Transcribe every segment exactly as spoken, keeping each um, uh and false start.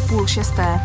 půl šesté.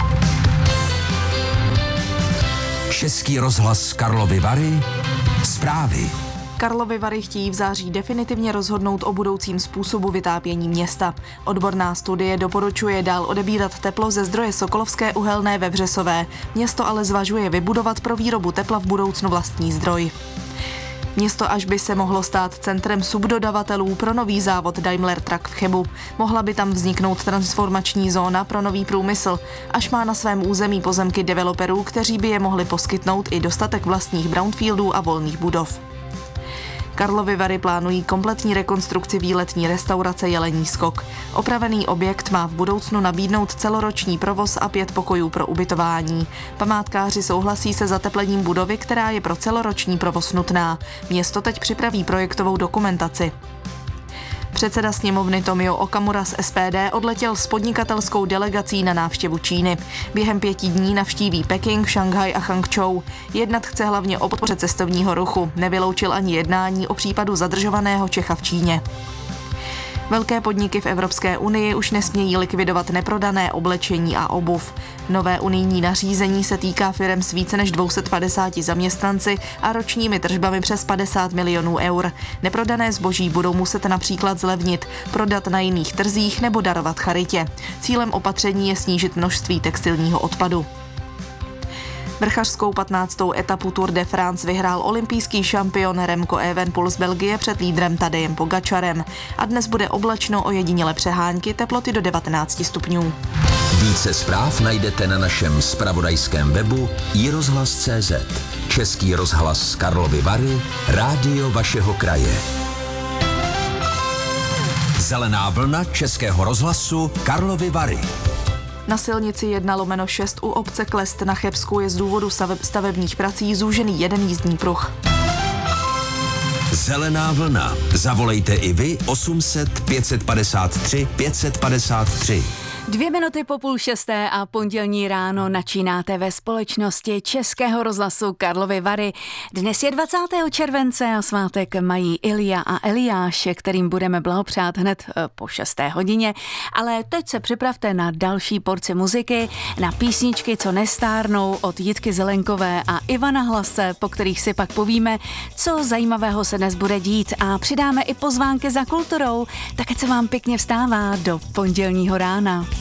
Český rozhlas Karlovy Vary. Zprávy. Karlovy Vary chtějí v září definitivně rozhodnout o budoucím způsobu vytápění města. Odborná studie doporučuje dál odebírat teplo ze zdroje Sokolovské uhelné ve Vřesové. Město ale zvažuje vybudovat pro výrobu tepla v budoucnu vlastní zdroj. Město až by se mohlo stát centrem subdodavatelů pro nový závod Daimler Truck v Chebu. Mohla by tam vzniknout transformační zóna pro nový průmysl, až má na svém území pozemky developerů, kteří by je mohli poskytnout i dostatek vlastních brownfieldů a volných budov. Karlovy Vary plánují kompletní rekonstrukci výletní restaurace Jelení skok. Opravený objekt má v budoucnu nabídnout celoroční provoz a pět pokojů pro ubytování. Památkáři souhlasí se zateplením budovy, která je pro celoroční provoz nutná. Město teď připraví projektovou dokumentaci. Předseda sněmovny Tomio Okamura z S P D odletěl s podnikatelskou delegací na návštěvu Číny. Během pěti dní navštíví Peking, Šanghaj a Changčou. Jednat chce hlavně o podpoře cestovního ruchu. Nevyloučil ani jednání o případu zadržovaného Čecha v Číně. Velké podniky v Evropské unii už nesmějí likvidovat neprodané oblečení a obuv. Nové unijní nařízení se týká firem s více než dvě stě padesát zaměstnanci a ročními tržbami přes padesát milionů eur. Neprodané zboží budou muset například zlevnit, prodat na jiných trzích nebo darovat charitě. Cílem opatření je snížit množství textilního odpadu. Vrchařskou patnáctou etapu Tour de France vyhrál olympijský šampion Remco Evenepoel z Belgie před lídrem Tadejem Pogačarem. A dnes bude oblačno, ojediněle přehánky, teploty do devatenáct stupňů. Více zpráv najdete na našem zpravodajském webu i rozhlas tečka cé zet. Český rozhlas Karlovy Vary, rádio vašeho kraje. Zelená vlna Českého rozhlasu Karlovy Vary. Na silnici jedna lomeno šest u obce Klest na Chebsku je z důvodu stavebních prací zúžený jeden jízdní pruh. Zelená vlna. Zavolejte i vy osm set pět set padesát tři pět set padesát tři. Dvě minuty po půl šesté a pondělní ráno načínáte ve společnosti Českého rozhlasu Karlovy Vary. Dnes je dvacátého července a svátek mají Ilja a Eliáš, kterým budeme blahopřát hned po šesté hodině. Ale teď se připravte na další porci muziky, na písničky, co nestárnou od Jitky Zelenkové a Ivana Hlase, po kterých si pak povíme, co zajímavého se dnes bude dít a přidáme i pozvánky za kulturou, tak ať se vám pěkně vstává do pondělního rána.